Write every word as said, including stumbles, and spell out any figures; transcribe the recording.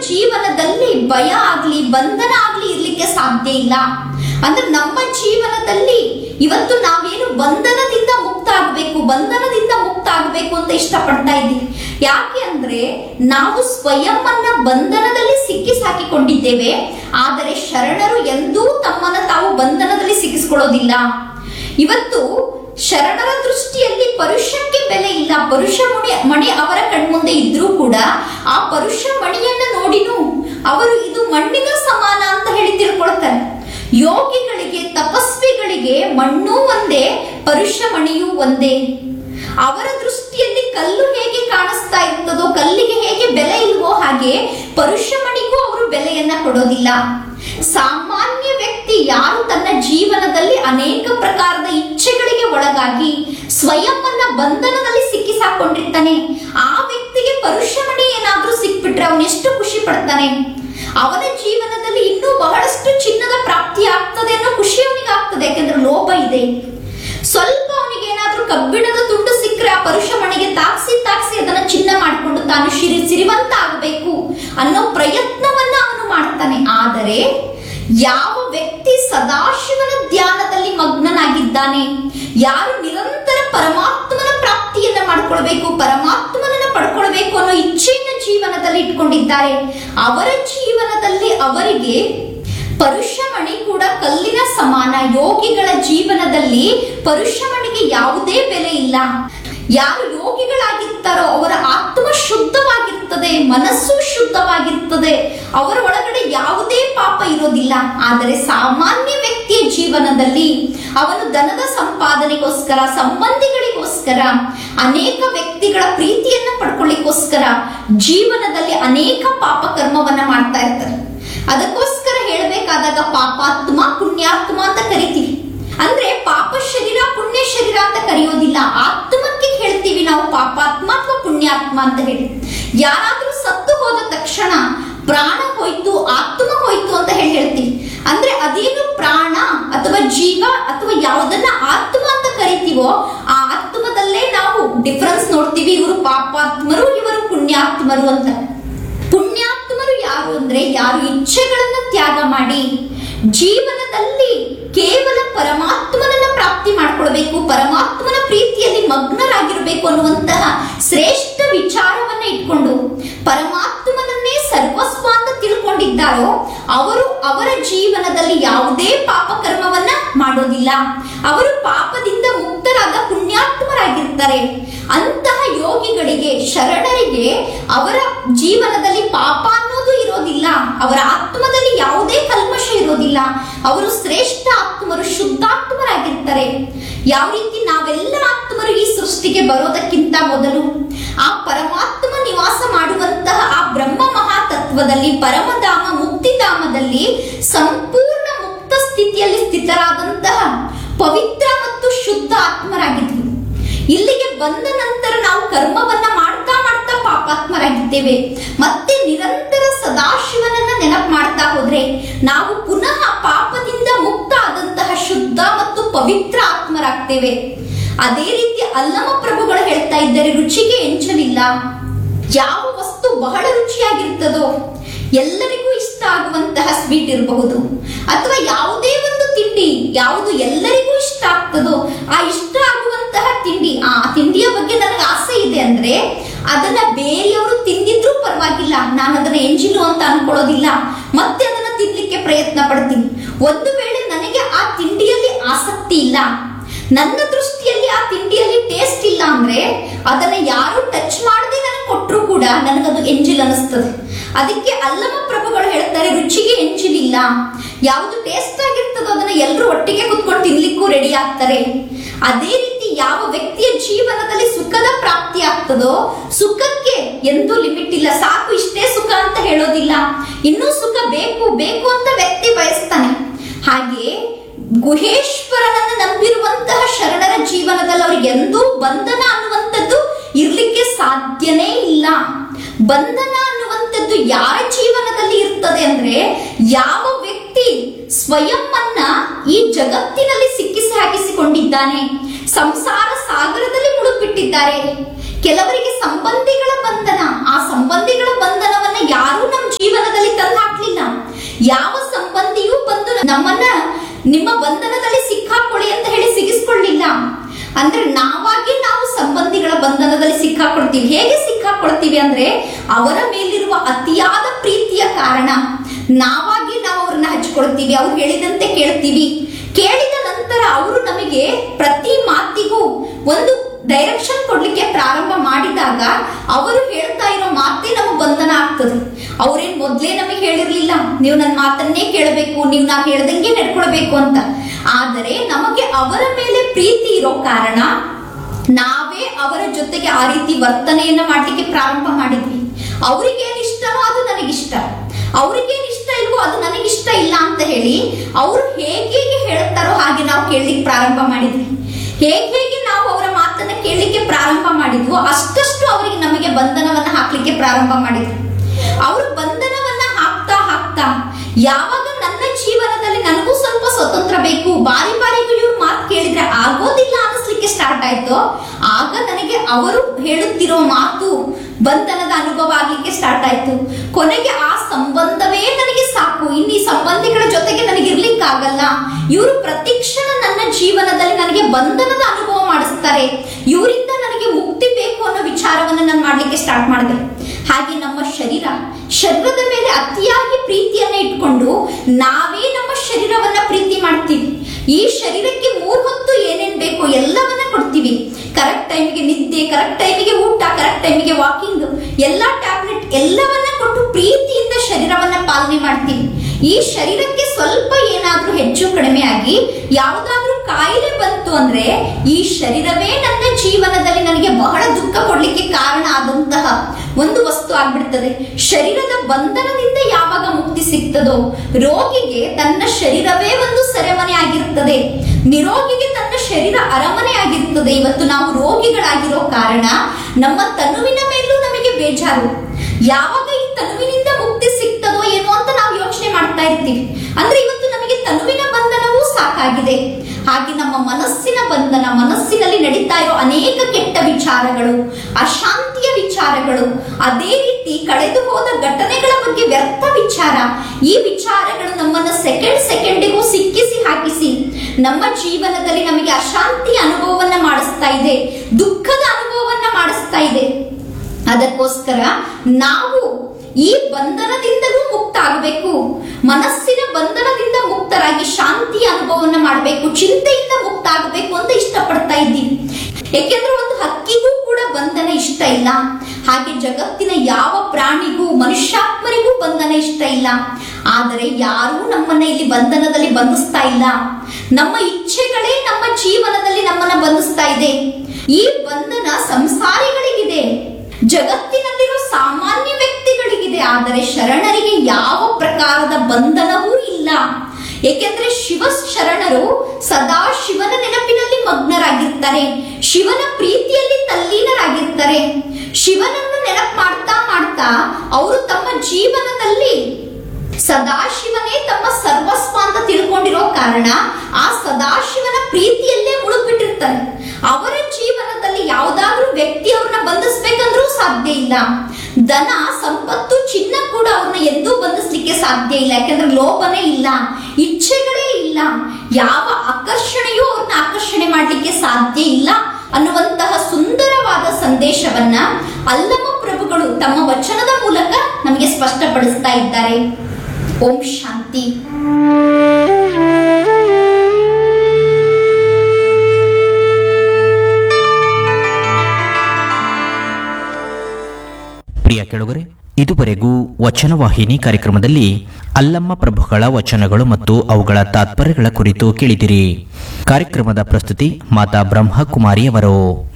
ಜೀವನದಲ್ಲಿ ಭಯ ಆಗ್ಲಿ ಬಂಧನ ಆಗ್ಲಿ ಇರ್ಲಿಕ್ಕೆ ಸಾಧ್ಯ ಇಲ್ಲ. ಅಂದ್ರೆ ನಮ್ಮ ಜೀವನದಲ್ಲಿ ಇವತ್ತು ನಾವೇನು ಬಂಧನದಿಂದ ಮುಕ್ತ ಆಗ್ಬೇಕು ಬಂಧನದಿಂದ ಮುಕ್ತ ಆಗ್ಬೇಕು ಅಂತ ಇಷ್ಟಪಡ್ತಾ ಇದ್ದೀವಿ. ಯಾಕೆ ಅಂದ್ರೆ ನಾವು ಸ್ವಯಂ ಅನ್ನ ಬಂಧನದಲ್ಲಿ ಸಿಕ್ಕಿ ಸಾಕಿಕೊಂಡಿದ್ದೇವೆ. ಆದರೆ ಶರಣರು ಎಂದೂ ತಮ್ಮನ್ನ ತಾವು ಬಂಧನದಲ್ಲಿ ಸಿಕ್ಕಿಸ್ಕೊಳ್ಳೋದಿಲ್ಲ. ಇವತ್ತು ಶರಣರ ದೃಷ್ಟಿಯಲ್ಲಿ ಪರುಷಕ್ಕೆ ಬೆಲೆ ಇಲ್ಲ. ಪರುಷ ಮಣಿ ಮಣಿ ಅವರ ಕಣ್ಮುಂದೆ ಇದ್ರೂ ಕೂಡ ಆ ಪರುಷ ಮಣಿಯನ್ನ ನೋಡಿನೂ ಅವರು ಇದು ಮಣ್ಣಿನ ಸಮಾನ ಅಂತ ಹೇಳಿ ತಿಳ್ಕೊಳ್ತಾರೆ. ಯೋಗಿಗಳಿಗೆ ತಪಸ್ವಿಗಳಿಗೆ ಮಣ್ಣು ಒಂದೇ, ಪರುಷ ಮಣಿಯೂ ಒಂದೇ. ಅವರ ದೃಷ್ಟಿಯಲ್ಲಿ ಕಲ್ಲು ಹೇಗೆ ಕಾಣಿಸ್ತಾ ಇರ್ತದೋ, ಕಲ್ಲಿಗೆ ಹೇಗೆ ಬೆಲೆ ಇಲ್ವೋ ಹಾಗೆ ಪರುಷ ಮಣಿಗೂ ಅವರು ಬೆಲೆಯನ್ನ ಕೊಡೋದಿಲ್ಲ. ಸಾಮಾನ್ಯ ವ್ಯಕ್ತಿ ಯಾರು ತನ್ನ ಜೀವನದಲ್ಲಿ ಅನೇಕ ಪ್ರಕಾರದ ಇಚ್ಛೆಗಳಿಗೆ ಒಳಗಾಗಿ ಸ್ವಯಂ ಅನ್ನ ಬಂಧನದಲ್ಲಿ ಸಿಕ್ಕಿಸಾಕೊಂಡಿರ್ತಾನೆ, ಆ ವ್ಯಕ್ತಿಗೆ ಪರುಷಮಣಿ ಏನಾದ್ರೂ ಸಿಕ್ಬಿಟ್ರೆ ಅವನೆಷ್ಟು ಖುಷಿ ಪಡ್ತಾನೆ. ಅವನ ಜೀವನದಲ್ಲಿ ಇನ್ನೂ ಬಹಳಷ್ಟು ಚಿನ್ನದ ಪ್ರಾಪ್ತಿ ಆಗ್ತದೆ ಅನ್ನೋ ಖುಷಿ ಅವನಿಗೆ ಆಗ್ತದೆ. ಯಾಕೆಂದ್ರೆ ಲೋಭ ಇದೆ. ಸ್ವಲ್ಪ ಅವನಿಗೆ ಏನಾದ್ರೂ ಕಬ್ಬಿಣದ ತುಂಡು ಸಿಕ್ಕರೆ ಆ ಪರುಷಮಣಿಗೆ ತಾಕ್ಸಿ ತಾಕ್ಸಿ ಅದನ್ನ ಚಿನ್ನ ಮಾಡಿಕೊಂಡು ತಾನು ಸಿರಿ ಸಿರಿವಂತ ಆಗಬೇಕು ಅನ್ನೋ ಪ್ರಯತ್ನವನ್ನ ಅವನು ಮಾಡ್ತಾನೆ. ಆದರೆ ಯಾವ ವ್ಯಕ್ತಿ ಸದಾಶಿವನ ಧ್ಯಾನದಲ್ಲಿ ಮಗ್ನನಾಗಿದ್ದಾನೆ, ಯಾರು ನಿರಂತರ ಪರಮಾತ್ಮನ ಪ್ರಾಪ್ತಿಯನ್ನ ಮಾಡ್ಕೊಳ್ಬೇಕು, ಪರಮಾತ್ಮನನ್ನ ಪಡ್ಕೊಳ್ಬೇಕು ಅನ್ನೋ ಇಚ್ಛೆಯನ್ನ ಜೀವನದಲ್ಲಿ ಇಟ್ಕೊಂಡಿದ್ದಾರೆ, ಅವರ ಜೀವನದಲ್ಲಿ ಅವರಿಗೆ ಪರುಷಮಣಿ ಕೂಡ ಕಲ್ಲಿನ ಸಮಾನ. ಯೋಗಿಗಳ ಜೀವನದಲ್ಲಿ ಪರುಷಮಣಿಗೆ ಯಾವುದೇ ಬೆಲೆ ಇಲ್ಲ. ಯಾರು ಯೋಗಿಗಳಾಗಿರ್ತಾರೋ ಅವರ ಆತ್ಮ ಶುದ್ಧವಾಗಿರ್ತದೆ, ಮನಸ್ಸು ಶುದ್ಧವಾಗಿರ್ತದೆ, ಅವರ ಒಳಗಡೆ ಯಾವುದೇ ಪಾಪ ಇರೋದಿಲ್ಲ. ಆದರೆ ಸಾಮಾನ್ಯ ವ್ಯಕ್ತಿಯ ಜೀವನದಲ್ಲಿ ಅವನು ಧನದ ಸಂಪಾದನೆಗೋಸ್ಕರ, ಸಂಬಂಧಿಗಳಿಗೋಸ್ಕರ, ಅನೇಕ ವ್ಯಕ್ತಿಗಳ ಪ್ರೀತಿಯನ್ನ ಪಡ್ಕೊಳ್ಳಿಕ್ಕೋಸ್ಕರ ಜೀವನದಲ್ಲಿ ಅನೇಕ ಪಾಪ ಕರ್ಮವನ್ನ ಮಾಡ್ತಾ ಇರ್ತಾರೆ. ಅದಕ್ಕೋಸ್ಕರ ಹೇಳಬೇಕಾದಾಗ ಪಾಪಾತ್ಮ ಪುಣ್ಯಾತ್ಮ ಅಂತ ಕರಿತೀವಿ. ಅಂದ್ರೆ ಪಾಪ ಶರೀರ ಪುಣ್ಯ ಶರೀರ ಅಂತ ಕರೆಯೋದಿಲ್ಲ, ಆತ್ಮಕ್ಕೆ ಹೇಳ್ತೀವಿ ನಾವು ಪಾಪಾತ್ಮ ಅಥವಾ ಪುಣ್ಯಾತ್ಮ ಅಂತ ಹೇಳಿ. ಯಾರಾದ್ರೂ ಸತ್ತು ಹೋದ ತಕ್ಷಣ ಪ್ರಾಣ ಹೋಯ್ತು ಆತ್ಮ ಹೋಯ್ತು ಅಂತ ಹೇಳಿ ಹೇಳ್ತೀವಿ. ಅಂದ್ರೆ ಅದೇನು ಪ್ರಾಣ ಅಥವಾ ಜೀವ ಅಥವಾ ಯಾವುದನ್ನ ಆತ್ಮ ಅಂತ ಕರಿತೀವೋ ಆ ಆತ್ಮದಲ್ಲೇ ನಾವು ಡಿಫರೆನ್ಸ್ ನೋಡ್ತೀವಿ. ಇವರು ಪಾಪಾತ್ಮರು, ಇವರು ಪುಣ್ಯಾತ್ಮರು ಅಂತ. ಪುಣ್ಯಾತ್ಮರು ಯಾರು ಅಂದ್ರೆ ಯಾರು ಇಚ್ಛೆಗಳನ್ನ ತ್ಯಾಗ ಮಾಡಿ ಜೀವನದಲ್ಲಿ ಕೇವಲ ಪರಮಾತ್ಮನನ್ನ ಪ್ರಾಪ್ತಿ ಮಾಡ್ಕೊಳ್ಬೇಕು, ಪರಮಾತ್ಮನ ಪ್ರೀತಿಯಲ್ಲಿ ಮಗ್ನರಾಗಿರ್ಬೇಕು ಅನ್ನುವಂತಹ ಶ್ರೇಷ್ಠ ವಿಚಾರವನ್ನ ಇಟ್ಕೊಂಡು ಪರಮಾತ್ಮನನ್ನೇ ಸರ್ವಸ್ವ ಅಂತ ತಿಳ್ಕೊಂಡಿದ್ದಾರೋ ಅವರು ಅವರ ಜೀವನದಲ್ಲಿ ಯಾವುದೇ ಪಾಪ ಕರ್ಮವನ್ನ ಮಾಡೋದಿಲ್ಲ. ಅವರು ಪಾಪದಿಂದ ಮುಕ್ತರಾದ ಪುಣ್ಯಾತ್ಮರಾಗಿರ್ತಾರೆ. ಅಂತಹ ಯೋಗಿಗಳಿಗೆ, ಶರಣರಿಗೆ ಅವರ ಜೀವನದಲ್ಲಿ ಪಾಪ ಅನ್ನೋದು ಇರೋದಿಲ್ಲ, ಅವರ ಆತ್ಮದಲ್ಲಿ ಯಾವುದೇ ಕಲ್ಮಶ ಇರೋದಿಲ್ಲ. ಅವರು ಶ್ರೇಷ್ಠ ಆತ್ಮರು, ಶುದ್ಧಾತ್ಮರಾಗಿರ್ತಾರೆ. ಯಾವ ರೀತಿ ನಾವೆಲ್ಲ ಆತ್ಮರು ಈ ಸೃಷ್ಟಿಗೆ ಬರೋದಕ್ಕಿಂತ ಮೊದಲು ಆ ಪರಮಾತ್ಮ ನಿವಾಸ ಮಾಡುವಂತಹ ಆ ಬ್ರಹ್ಮ ಮಹಾತತ್ವದಲ್ಲಿ, ಪರಮಧಾಮ ಮುಕ್ತಿಧಾಮದಲ್ಲಿ ಸಂಪೂರ್ಣ ಮುಕ್ತ ಸ್ಥಿತಿಯಲ್ಲಿ ಸ್ಥಿತರಾದಂತಹ ಪವಿತ್ರ ಮತ್ತು ಶುದ್ಧ ಆತ್ಮರಾಗಿದ್ವಿ. ಇಲ್ಲಿಗೆ ಬಂದ ನಂತರ ನಾವು ಕರ್ಮವನ್ನ ಮಾಡ್ತಾ ಮಾಡ್ತಾ ಪಾಪಾತ್ಮರಾಗಿದ್ದೇವೆ. ಮತ್ತೆ ನಿರಂತರ ಸದಾಶಿವನನ್ನ ನೆನಪು ಮಾಡ್ತಾ ಹೋದ್ರೆ ನಾವು ಪುನಃ ಪಾಪದಿಂದ ಮುಕ್ತ ಆದಂತಹ ಶುದ್ಧ ಮತ್ತು ಪವಿತ್ರ ಆತ್ಮರಾಗ್ತೇವೆ. ಅದೇ ರೀತಿ ಅಲ್ಲಮ ಪ್ರಭುಗಳು ಹೇಳ್ತಾ ಇದ್ದಾರೆ, ರುಚಿಗೆ ಎಂಚಲಿಲ್ಲ. ಯಾವ ವಸ್ತು ಬಹಳ ರುಚಿಯಾಗಿರ್ತದೋ, ಎಲ್ಲರಿಗೂ ಇಷ್ಟ ಆಗುವಂತಹ ಸ್ವೀಟ್ ಇರಬಹುದು, ಅಥವಾ ಯಾವುದೇ ಒಂದು ತಿಂಡಿ ಯಾವುದು ಎಲ್ಲರಿಗೂ ಇಷ್ಟ ಆಗ್ತದೋ ಆ ಇಷ್ಟ ಆಗುವಂತಹ ತಿಂಡಿ, ಆ ತಿಂಡಿಯ ಬಗ್ಗೆ ನನಗೆ ಆಸೆ ಇದೆ ಅಂದ್ರೆ ಅದನ್ನ ಬೇರೆಯವರು ತಿಂದಿದ್ರೂ ಪರವಾಗಿಲ್ಲ, ನಾನು ಅದನ್ನ ಎಂಜಿಲು ಅಂತ ಅನ್ಕೊಳ್ಳೋದಿಲ್ಲ, ಮತ್ತೆ ಅದನ್ನ ತಿನ್ಲಿಕ್ಕೆ ಪ್ರಯತ್ನ ಪಡ್ತೀನಿ. ಒಂದು ವೇಳೆ ನನಗೆ ಆ ತಿಂಡಿಯಲ್ಲಿ ಆಸಕ್ತಿ ಇಲ್ಲ, ನನ್ನ ದೃಷ್ಟಿಯಲ್ಲಿ ಆ ತಿಂಡಿಯಲ್ಲಿ ಟೇಸ್ಟ್ ಇಲ್ಲ ಅಂದ್ರೆ ಅದನ್ನ ಯಾರು ಟಚ್ ಮಾಡದೆ ನನಗೆ ಕೊಟ್ಟರು ಕೂಡ ನನಗದು ಎಂಜಿಲ್ ಅನಿಸ್ತದೆ. ಅದಕ್ಕೆ ಅಲ್ಲಮ ಪ್ರಭುಗಳು ಹೇಳ್ತಾರೆ, ರುಚಿಗೆ ಎಂಜಿಲಿಲ್ಲ. ಯಾವುದು ಟೇಸ್ಟ್ ಆಗಿರ್ತದೋ ಅದನ್ನ ಎಲ್ಲರೂ ಒಟ್ಟಿಗೆ ಕುತ್ಕೊಂಡು ತಿನ್ಲಿಕ್ಕೂ ರೆಡಿ ಆಗ್ತಾರೆ. ಅದೇ ರೀತಿ ಯಾವ ವ್ಯಕ್ತಿಯ ಜೀವನದಲ್ಲಿ ಸುಖದ ಪ್ರಾಪ್ತಿ ಆಗ್ತದೋ ಸುಖಕ್ಕೆ ಎಂದೂ ಲಿಮಿಟ್ ಇಲ್ಲ. ಸಾಕು ಇಷ್ಟೇ ಸುಖ ಅಂತ ಹೇಳೋದಿಲ್ಲ, ಇನ್ನೂ ಸುಖ ಬೇಕು ಬೇಕು ಅಂತ ವ್ಯಕ್ತಿ ಬಯಸ್ತಾನೆ. ಹಾಗೆ ಗುಹೇಶ್ವರನನ್ನು ನಂಬಿರುವಂತಹ ಶರಣರ ಜೀವನದಲ್ಲಿ ಅವ್ರಿಗೆ ಎಂದೂ ಬಂಧನ ಅನ್ನುವಂಥದ್ದು ಇರ್ಲಿಕ್ಕೆ ಸಾಧ್ಯನೇ ಇಲ್ಲ. ಬಂಧನ ಅನ್ನುವಂಥದ್ದು ಯಾರ ಜೀವನದಲ್ಲಿ ಇರ್ತದೆ ಅಂದ್ರೆ ಯಾವ ವ್ಯಕ್ತಿ ಸ್ವಯಂ ಅನ್ನ ಈ ಜಗತ್ತಿನಲ್ಲಿ ಸಿಕ್ಕಿಸಿ ಹಾಕಿಸಿಕೊಂಡಿದ್ದಾನೆ, ಸಂಸಾರ ಸಾಗರದಲ್ಲಿ ಮುಳುಗ್ಬಿಟ್ಟಿದ್ದಾರೆ. ಕೆಲವರಿಗೆ ಸಂಬಂಧಿಗಳ ಬಂಧನ, ಆ ಸಂಬಂಧಿಗಳ ಬಂಧನವನ್ನ ಯಾರು ನಮ್ಮ ಜೀವನ ನಮ್ಮನ್ನ ನಿಮ್ಮ ಬಂಧನದಲ್ಲಿ ಸಿಕ್ಕಾಕೊಳ್ಳಿ ಅಂತ ಹೇಳಿ ಸಿಗಿಸ್ಕೊಳ್ಳಿಲ್ಲ. ಅಂದ್ರೆ ನಾವಾಗಿ ನಾವು ಸಂಬಂಧಿಗಳ ಬಂಧನದಲ್ಲಿ ಸಿಕ್ಕಾಕೊಳ್ತೀವಿ. ಹೇಗೆ ಸಿಕ್ಕಾಕೊಳ್ತೀವಿ ಅಂದ್ರೆ ಅವರ ಮೇಲಿರುವ ಅತಿಯಾದ ಪ್ರೀತಿಯ ಕಾರಣ ನಾವಾಗಿ ನಾವು ಅವ್ರನ್ನ ಹಚ್ಕೊಳ್ತೀವಿ. ಅವ್ರು ಹೇಳಿದಂತೆ ಕೇಳ್ತೀವಿ. ಕೇಳಿದ ನಂತರ ಅವರು ನಮಗೆ ಪ್ರತಿ ಮಾತಿಗೂ ಒಂದು ಡೈರೆಕ್ಷನ್ ಕೊಡ್ಲಿಕ್ಕೆ ಪ್ರಾರಂಭ ಮಾಡಿದಾಗ ಅವರು ಹೇಳ್ತಾ ಇರೋ ಮಾತೇ ನಮಗೆ ಬಂಧನ ಆಗ್ತದೆ. ಅವ್ರೇನ್ ಮೊದ್ಲೇ ನಮಗೆ ಹೇಳಿರ್ಲಿಲ್ಲ, ನೀವು ನನ್ನ ಮಾತನ್ನೇ ಕೇಳಬೇಕು, ನೀವು ನಾ ಹೇಳ್ದಂಗೆ ನಡ್ಕೊಳ್ಬೇಕು ಅಂತ. ಆದರೆ ನಮಗೆ ಅವರ ಮೇಲೆ ಪ್ರೀತಿ ಇರೋ ಕಾರಣ ನಾವೇ ಅವರ ಜೊತೆಗೆ ಆ ರೀತಿ ವರ್ತನೆಯನ್ನ ಮಾಡ್ಲಿಕ್ಕೆ ಪ್ರಾರಂಭ ಮಾಡಿದ್ವಿ. ಅವ್ರಿಗೇನ್ ಇಷ್ಟನೋ ಅದು ನನಗಿಷ್ಟ, ಅವ್ರಿಗೇನ್ ಇಷ್ಟ ಇಲ್ವೋ ಅದು ನನಗಿಷ್ಟ ಇಲ್ಲ ಅಂತ ಹೇಳಿ ಅವರು ಹೇಗೆ ಹೇಳ್ತಾರೋ ಹಾಗೆ ನಾವು ಕೇಳಲಿಕ್ಕೆ ಪ್ರಾರಂಭ ಮಾಡಿದ್ವಿ. ಹೇಗೆ ಹೇಗೆ ನಾವು ಅವರ ಮಾತನ್ನ ಕೇಳಲಿಕ್ಕೆ ಪ್ರಾರಂಭ ಮಾಡಿದ್ವು ಅಷ್ಟಷ್ಟು ಅವರಿಗೆ ನಮಗೆ ಬಂಧನವನ್ನ ಹಾಕ್ಲಿಕ್ಕೆ ಪ್ರಾರಂಭ ಮಾಡಿದ್ವಿ. ಅವರು ಬಂಧನವನ್ನ ಹಾಕ್ತಾ ಹಾಕ್ತಾ ಯಾವಾಗ ನನ್ನ ಜೀವನದಲ್ಲಿ ನನಗೂ ಸ್ವಲ್ಪ ಸ್ವತಂತ್ರ ಬೇಕು, ಬಾರಿ ಬಾರಿಗೂ ಇವ್ರ ಮಾತು ಕೇಳಿದ್ರೆ ಆಗೋದಿಲ್ಲ ಅನಿಸ್ಲಿಕ್ಕೆ ಸ್ಟಾರ್ಟ್ ಆಯ್ತು, ಆಗ ನನಗೆ ಅವರು ಹೇಳುತ್ತಿರೋ ಮಾತು ಬಂಧನದ ಅನುಭವ ಆಗ್ಲಿಕ್ಕೆ ಸ್ಟಾರ್ಟ್ ಆಯ್ತು. ಕೊನೆಗೆ ಆ ಸಂಬಂಧವೇ ನನಗೆ ಸಾಕು, ಇನ್ನು ಈ ಸಂಬಂಧಿಗಳ ಜೊತೆಗೆ ನನಗೆ ಇರ್ಲಿಕ್ಕೆ ಆಗಲ್ಲ, ಇವರು ಪ್ರತಿಕ್ಷಣ ನನ್ನ ಜೀವನದಲ್ಲಿ ನನಗೆ ಬಂಧನದ ಅನುಭವ ಮಾಡಿಸ್ತಾರೆ, ಇವರಿಂದ ನನಗೆ ಮುಕ್ತಿ ಬೇಕು ಅನ್ನೋ ವಿಚಾರವನ್ನು ನಾನು ಮಾಡ್ಲಿಕ್ಕೆ ಸ್ಟಾರ್ಟ್ ಮಾಡಿದೆ. ಹಾಗೆ ನಮ್ಮ ಶರೀರ ಶರೀರದ ಮೇಲೆ ಅತಿಯಾಗಿ ಪ್ರೀತಿಯನ್ನ ಇಟ್ಕೊಂಡು ನಾವೇ ನಮ್ಮ ಶರೀರವನ್ನ ಪ್ರೀತಿ ಮಾಡ್ತೀವಿ. ಈ ಶರೀರಕ್ಕೆ ಮೂರ್ ಹೊತ್ತು ಏನೇನ್ ಬೇಕು ಎಲ್ಲವನ್ನ ಕೊಡ್ತೀವಿ. ಕರೆಕ್ಟ್ ಟೈಮಿಗೆ ನಿದ್ದೆ, ಕರೆಕ್ಟ್ ಟೈಮಿಗೆ ಊಟ, ಕರೆಕ್ಟ್ ಟೈಮಿಗೆ ವಾಕಿಂಗ್, ಎಲ್ಲಾ ಟ್ಯಾಬ್ಲೆಟ್ ಎಲ್ಲವನ್ನ ಕೊಟ್ಟು ಪ್ರೀತಿಯಿಂದ ಶರೀರವನ್ನ ಪಾಲನೆ ಮಾಡ್ತೀವಿ. ಈ ಶರೀರಕ್ಕೆ ಸ್ವಲ್ಪ ಏನಾದ್ರೂ ಹೆಚ್ಚು ಕಡಿಮೆ ಆಗಿ ಯಾವುದಾದ್ರೂ ಕಾಯಿಲೆ ಬಂತು ಅಂದ್ರೆ ಈ ಶರೀರವೇ ನನ್ನ ಜೀವನದಲ್ಲಿ ನನಗೆ ಬಹಳ ದುಃಖ ಕೊಡ್ಲಿಕ್ಕೆ ಕಾರಣ ಆದಂತಹ ಒಂದು ವಸ್ತು ಆಗ್ಬಿಡ್ತದೆ. ಶರೀರದ ಬಂಧನದಿಂದ ಯಾವಾಗ ಮುಕ್ತಿ ಸಿಗ್ತದೋ ರೋಗಿಗೆ ತನ್ನ ಶರೀರವೇ ಒಂದು ಸೆರೆಮನೆ ಆಗಿರ್ತದೆ, ನಿರೋಗಿಗೆ ತನ್ನ ಶರೀರ ಅರಮನೆ ಆಗಿರ್ತದೆ. ಇವತ್ತು ನಾವು ರೋಗಿಗಳಾಗಿರೋ ಕಾರಣ ನಮ್ಮ ತನುವಿನ ಮೇಲೂ ನಮಗೆ ಬೇಜಾರು. ಯಾವಾಗ ಈ ತನುವಿನಿಂದ ಮುಕ್ತಿ ಸಿಗ್ತದೋ ಏನೋ ಅಂತ ನಾವು ಯೋಚನೆ ಮಾಡ್ತಾ ಇರ್ತೀವಿ. ಅಂದ್ರೆ ಇವತ್ತು ನಮಗೆ ತನುವಿನ ಬಂಧನವೂ ಸಾಕಾಗಿದೆ. ಹಾಗೆ ನಮ್ಮ ಮನಸ್ಸಿನ ಬಂಧನ, ಮನಸ್ಸಿನಲ್ಲಿ ನಡೀತಾ ಇರೋ ಅನೇಕ ಕೆಟ್ಟ ವಿಚಾರಗಳು, ಅಶಾಂತಿಯ ವಿಚಾರಗಳು, ಅದೇ ರೀತಿ ಕಳೆದು ಹೋದ ಘಟನೆಗಳ ಬಗ್ಗೆ ವ್ಯರ್ಥ ವಿಚಾರ, ಈ ವಿಚಾರಗಳು ನಮ್ಮನ್ನ ಸೆಕೆಂಡ್ ಸೆಕೆಂಡಿಗೂ ಸಿಕ್ಕಿಸಿ ಹಾಕಿಸಿ ನಮ್ಮ ಜೀವನದಲ್ಲಿ ನಮಗೆ ಅಶಾಂತಿಯ ಅನುಭವವನ್ನ ಮಾಡಿಸ್ತಾ ಇದೆ, ದುಃಖದ ಅನುಭವವನ್ನ ಮಾಡಿಸ್ತಾ ಇದೆ. ಅದಕ್ಕೋಸ್ಕರ ನಾವು ಈ ಬಂಧನದಿಂದಲೂ ಮುಕ್ತ ಆಗಬೇಕು, ಮನಸ್ಸಿನ ಬಂಧನದಿಂದ ಮುಕ್ತರಾಗಿ ಶಾಂತಿಯ ಅನುಭವವನ್ನ ಮಾಡಬೇಕು, ಚಿಂತೆಯಿಂದ ಮುಕ್ತ ಆಗಬೇಕು ಅಂತ ಇಷ್ಟಪಡ್ತಾ ಇದ್ದೀವಿ. ಯಾಕೆಂದ್ರೆ ಒಂದು ಹಕ್ಕಿಗೂ ಕೂಡ ಬಂಧನ ಇಷ್ಟ ಇಲ್ಲ, ಹಾಗೆ ಜಗತ್ತಿನ ಯಾವ ಪ್ರಾಣಿಗೂ ಮನುಷ್ಯಾತ್ಮರಿಗೂ ಬಂಧನ ಇಷ್ಟ ಇಲ್ಲ. ಆದರೆ ಯಾರೂ ನಮ್ಮನ್ನ ಇಲ್ಲಿ ಬಂಧನದಲ್ಲಿ ಬಂಧಿಸ್ತಾ ಇಲ್ಲ. ನಮ್ಮ ಇಚ್ಛೆಗಳೇ ನಮ್ಮ ಜೀವನದಲ್ಲಿ ನಮ್ಮನ್ನ ಬಂಧಿಸ್ತಾ ಇದೆ. ಈ ಬಂಧನ ಸಂಸಾರಿಗಳಿಗಿದೆ, ಜಗತ್ತಿನಲ್ಲಿರೋ ಸಾಮಾನ್ಯ ವ್ಯಕ್ತಿಗಳಿಗಿದೆ. ಆದರೆ ಶರಣರಿಗೆ ಯಾವ ಪ್ರಕಾರದ ಬಂಧನವೂ ಇಲ್ಲ. ಏಕೆಂದ್ರೆ ಶಿವ ಶರಣರು ಸದಾ ಶಿವನ ನೆನಪಿನಲ್ಲಿ ಮಗ್ನರಾಗಿರ್ತಾರೆ, ಶಿವನ ಪ್ರೀತಿಯಲ್ಲಿ ತಲ್ಲೀನರಾಗಿರ್ತಾರೆ. ಶಿವನನ್ನು ನೆನಪು ಮಾಡ್ತಾ ಮಾಡ್ತಾ ಅವರು ತಮ್ಮ ಜೀವನದಲ್ಲಿ ಸದಾಶಿವನೇ ತಮ್ಮ ಸರ್ವಸ್ವ ಅಂತ ತಿಳ್ಕೊಂಡಿರೋ ಕಾರಣ ಆ ಸದಾಶಿವನ ಪ್ರೀತಿಯಲ್ಲೇ ಮುಳುಗ್ಬಿಟ್ಟಿರ್ತಾರೆ. ಅವರ ಜೀವನದಲ್ಲಿ ಯಾವುದಾದ್ರೂ ವ್ಯಕ್ತಿ ಅವ್ರನ್ನ ಬಂಧಿಸ್ಬೇಕಂದ್ರೂ ಸಾಧ್ಯ ಇಲ್ಲ. ಧನ, ಸಂಪತ್ತು, ಚಿನ್ನ ಕೂಡ ಅವ್ರನ್ನ ಎಂದೂ ಬಂಧಿಸ್ಲಿಕ್ಕೆ ಸಾಧ್ಯ ಇಲ್ಲ. ಯಾಕಂದ್ರೆ ಲೋಭನೇ ಇಲ್ಲ, ಇಚ್ಛೆಗಳೇ ಇಲ್ಲ, ಯಾವ ಆಕರ್ಷಣೆಯೂ ಅವ್ರನ್ನ ಆಕರ್ಷಣೆ ಮಾಡ್ಲಿಕ್ಕೆ ಸಾಧ್ಯ ಇಲ್ಲ ಅನ್ನುವಂತಹ ಸುಂದರವಾದ ಸಂದೇಶವನ್ನ ಅಲ್ಲಮ ಪ್ರಭುಗಳು ತಮ್ಮ ವಚನದ ಮೂಲಕ ನಮಗೆ ಸ್ಪಷ್ಟಪಡಿಸ್ತಾ ಇದ್ದಾರೆ. ಓಂ ಶಾಂತಿ. ಪ್ರಿಯ ಕೆಳಗರೆ, ಇದುವರೆಗೂ ವಚನವಾಹಿನಿ ಕಾರ್ಯಕ್ರಮದಲ್ಲಿ ಅಲ್ಲಮ್ಮ ಪ್ರಭುಗಳ ವಚನಗಳು ಮತ್ತು ಅವುಗಳ ತಾತ್ಪರ್ಯಗಳ ಕುರಿತು ಕೇಳಿದಿರಿ. ಕಾರ್ಯಕ್ರಮದ ಪ್ರಸ್ತುತಿ ಮಾತಾ ಬ್ರಹ್ಮಕುಮಾರಿಯವರು.